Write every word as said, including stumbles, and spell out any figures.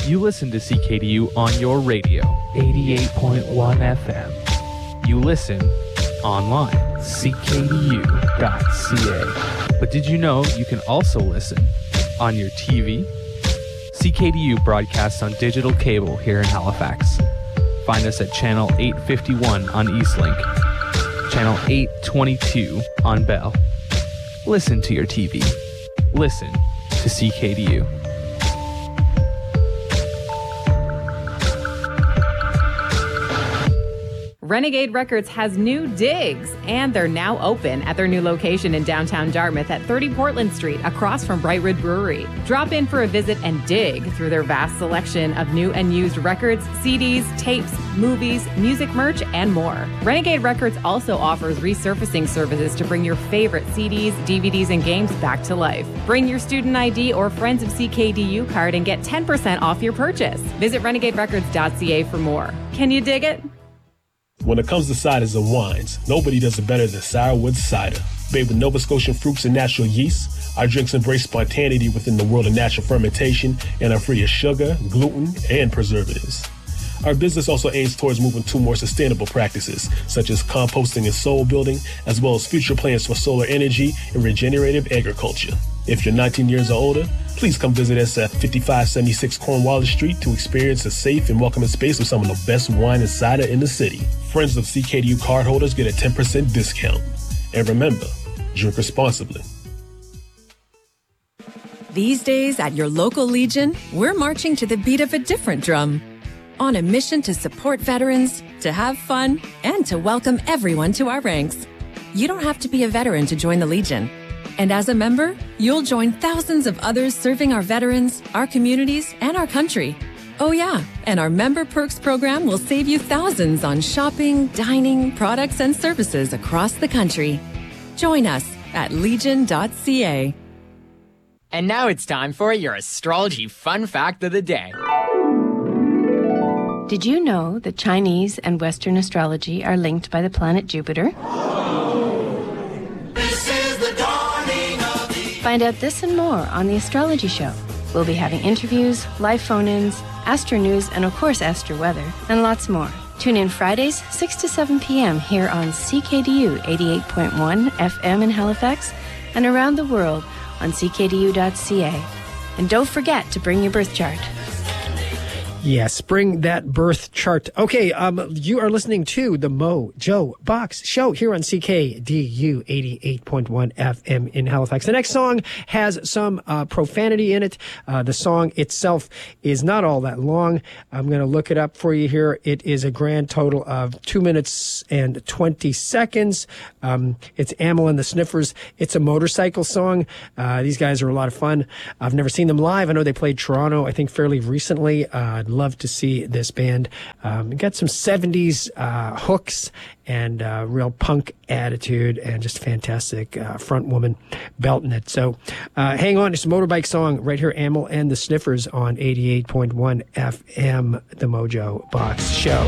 You listen to C K D U on your radio, eighty-eight point one F M. You listen online, c k d u dot c a. But did you know you can also listen on your T V? C K D U broadcasts on digital cable here in Halifax. Find us at channel eight fifty-one on Eastlink, channel eight twenty-two on Bell. Listen to your T V. Listen to C K D U. Renegade Records has new digs, and they're now open at their new location in downtown Dartmouth at thirty Portland Street, across from Bright Red Brewery. Drop in for a visit and dig through their vast selection of new and used records, C Ds, tapes, movies, music merch, and more. Renegade Records also offers resurfacing services to bring your favorite C Ds, D V Ds, and games back to life. Bring your student I D or Friends of C K D U card and get ten percent off your purchase. Visit renegade records dot c a for more. Can you dig it? When it comes to ciders and wines, nobody does it better than Sourwood Cider. Made with Nova Scotian fruits and natural yeasts, our drinks embrace spontaneity within the world of natural fermentation and are free of sugar, gluten, and preservatives. Our business also aims towards moving to more sustainable practices, such as composting and soil building, as well as future plans for solar energy and regenerative agriculture. If you're nineteen years or older, please come visit us at fifty-five seventy-six Cornwallis Street to experience a safe and welcoming space with some of the best wine and cider in the city. Friends of C K D U cardholders get a ten percent discount. And remember, drink responsibly. These days at your local Legion, we're marching to the beat of a different drum. On a mission to support veterans, to have fun, and to welcome everyone to our ranks. You don't have to be a veteran to join the Legion. And as a member, you'll join thousands of others serving our veterans, our communities, and our country. Oh yeah, and our Member Perks program will save you thousands on shopping, dining, products, and services across the country. Join us at legion dot c a. And now it's time for your astrology fun fact of the day. Did you know that Chinese and Western astrology are linked by the planet Jupiter? Find out this and more on The Astrology Show. We'll be having interviews, live phone-ins, Astro News, and of course Astro Weather, and lots more. Tune in Fridays, six to seven p.m. here on C K D U eighty-eight point one F M in Halifax and around the world on c k d u dot c a. And don't forget to bring your birth chart. Yes, bring that birth chart. Okay, um, you are listening to the Mojo Box Show here on C K D U eighty-eight point one F M in Halifax. The next song has some uh, profanity in it. Uh, the song itself is not all that long. I'm going to look it up for you here. It is a grand total of two minutes and twenty seconds. Um, it's Amyl and the Sniffers. It's a motorcycle song. Uh, these guys are a lot of fun. I've never seen them live. I know they played Toronto, I think, fairly recently. Uh, I'd love to see this band. Um, got some seventies uh, hooks and uh, real punk attitude and just fantastic uh, front woman belting it. So uh, hang on. It's a motorbike song right here, Amyl and the Sniffers on eighty-eight point one F M, the Mojo Box Show.